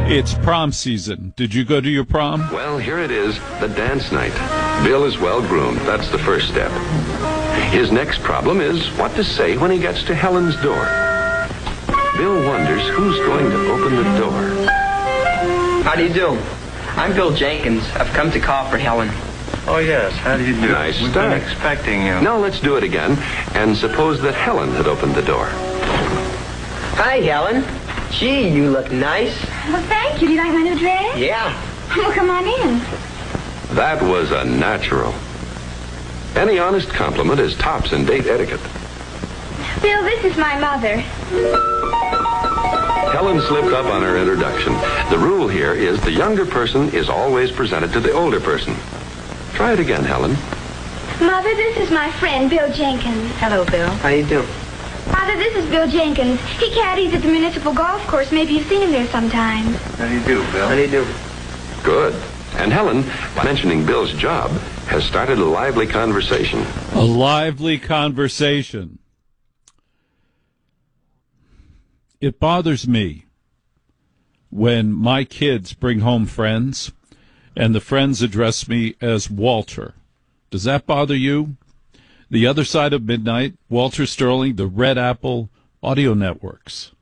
It's prom season. Did you go to your prom? Well, here it is, the dance night. Bill is well groomed. That's the first step. His next problem is what to say when he gets to Helen's door. Bill wonders who's going to open the door. How do you do? I'm Bill Jenkins. I've come to call for Helen. Oh, yes. How do you do? Nice We've start. been expecting you. Now let's do it again, and suppose that Helen had opened the door. Hi, Helen. Gee, you look nice. Well, thank you. Do you like my new dress? Yeah. Well, come on in. That was a natural. Any honest compliment is tops in date etiquette. Bill, this is my mother. Helen slipped up on her introduction. The rule here is the younger person is always presented to the older person. Try it again, Helen. Mother, this is my friend, Bill Jenkins. Hello, Bill. How you doing? Father, this is Bill Jenkins. He caddies at the municipal golf course. Maybe you've seen him there sometimes. How do you do, Bill? How do you do? Good. And Helen, by mentioning Bill's job, has started a lively conversation. A lively conversation. It bothers me when my kids bring home friends and the friends address me as Walter. Does that bother you? The Other Side of Midnight, Walter Sterling, the Red Apple Audio Networks.